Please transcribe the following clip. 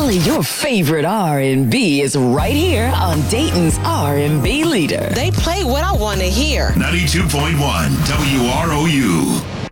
Only your favorite R&B is right here on Dayton's R&B leader. They play what I want to hear. 92.1 WROU.